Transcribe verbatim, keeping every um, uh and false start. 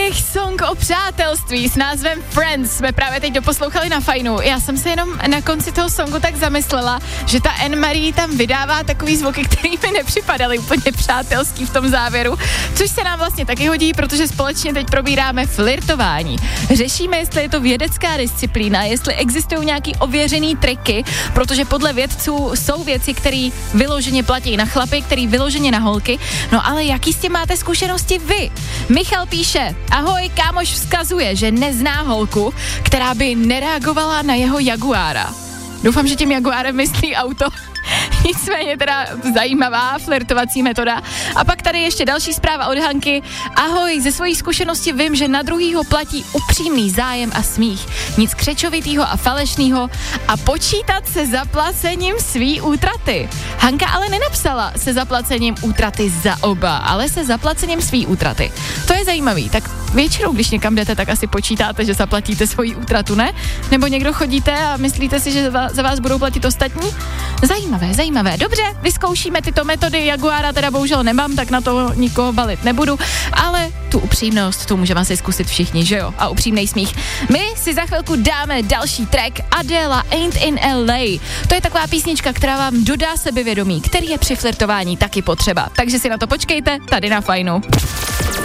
Nádherný song o přátelství s názvem Friends jsme právě teď doposlouchali na Fajnu. Já jsem se jenom na konci toho songu tak zamyslela, že ta Anne-Marie tam vydává takový zvuky, který mi nepřipadaly úplně přátelský v tom závěru, což se nám vlastně taky hodí, protože společně teď probíráme flirtování. Řešíme, jestli je to vědecká disciplína, jestli existují nějaký ověřený triky, protože podle vědců jsou věci, které vyloženě platí na chlapy, které vyloženě na holky. No ale jaký s tím máte zkušenosti vy? Michal píše, ahoj, kámoš vzkazuje, že nezná holku, která by nereagovala na jeho Jaguára. Doufám, že tím Jaguárem myslí auto. Nicméně teda zajímavá flirtovací metoda. A pak tady ještě další zpráva od Hanky. Ahoj, ze svojí zkušenosti vím, že na druhýho platí upřímný zájem a smích. Nic křečovitýho a falešnýho a počítat se zaplacením svý útraty. Hanka ale nenapsala se zaplacením útraty za oba, ale se zaplacením svý útraty. To je zajímavý. Tak většinou, když někam jdete, tak asi počítáte, že zaplatíte svoji útratu, ne? Nebo někdo chodíte a myslíte si, že za vás budou platit ostatní? Zajímavé, zajímavé. Dobře, vyzkoušíme tyto metody. Jaguára teda bohužel nemám, tak na to nikoho balit nebudu, ale tu upřímnost, tu můžeme si zkusit všichni, že jo? A upřímnej smích. My si za chvilku dáme další track Adela Ain't in L A. To je taková písnička, která vám dodá sebevědomí, který je při flirtování taky potřeba. Takže si na to počkejte tady na Fajnu.